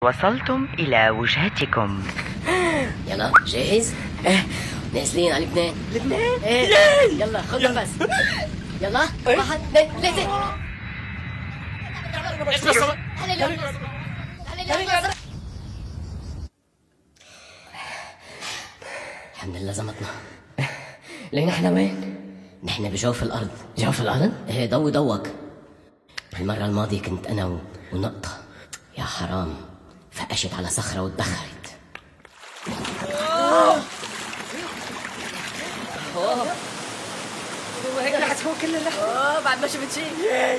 وصلتم إلى وجهتكم. يلا جاهز؟ نازلين على لبنان. لبنان؟ يلا خذ نفس. يلا 1 2 3. الحمد لله زمتنا. ليه نحن وين؟ نحن بجوف الأرض. جوف الأرض؟ ايه ضوي ضوك. المرة الماضية كنت أنا ونقطة، يا حرام فقشت على صخرة واتدخرت. وهيك رح تكون كل اللحظة. بعد ما شفت شيء.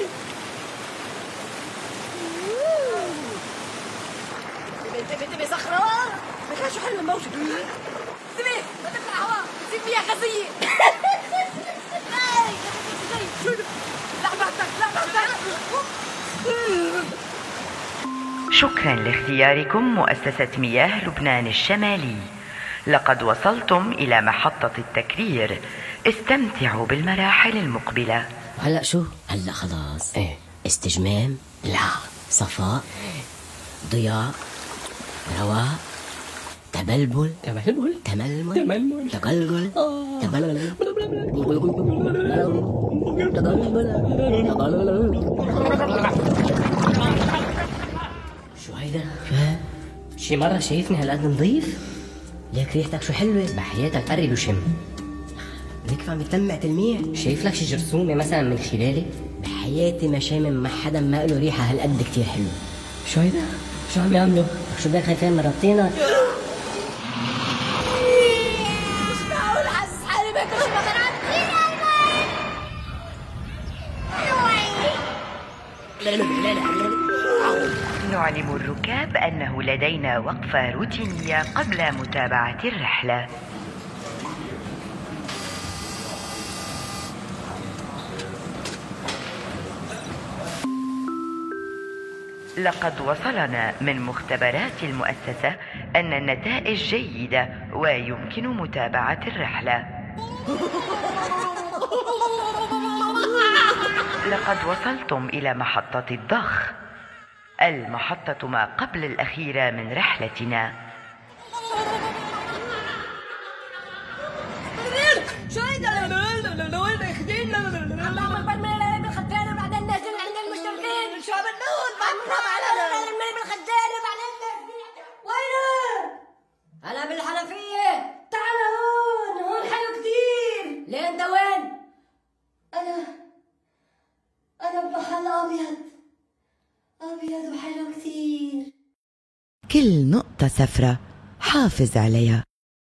انتبه صخرة. لك شو حل الموجة؟ انتبه ما تطلع هواء، بتصير مياه غازية. لا بعدك. شكرا لاختياركم مؤسسة مياه لبنان الشمالي. لقد وصلتم إلى محطة التكرير. استمتعوا بالمراحل المقبلة. وهلأ شو؟ هلأ خلاص. ايه استجمام، لا صفاء، ضياء، رواء، تبلبل، تململ تململ، تقلقل، تبلبل، شو هيدا؟ شي مرة شايفني هالقد نظيف؟ ليك ريحتك شو حلوة. بحياتك قرب وشم. ليك عم يتلمع تلميع. شايف لك شي جرثومة مثلا من خلالي؟ بحياتي ما شامم مع حدا ما له ريحة هالقد كتير حلوة. شو هيدا؟ شو عم يعملوا؟ شو بدك خايفين من ربطينا؟ مش معقول حاسس حالي باكل شي مغرات. نعلم الركاب أنه لدينا وقفة روتينية قبل متابعة الرحلة. لقد وصلنا من مختبرات المؤسسة أن النتائج جيدة ويمكن متابعة الرحلة. لقد وصلتم إلى محطة الضخ، المحطة ما قبل الأخيرة من رحلتنا. شو هيدا؟ وين اخدين؟ الله اكبر من بالخدامة وبعدين نازل عند المشتركين. شو عم نقول؟ بعد على بالخدامة وبعدين وينه؟ هلا بالحنفية. تعال هون حلو كتير. ليه انت وين؟ انا بمحل ابيض وحلو كتير. كل نقطة سفرة حافظ عليها.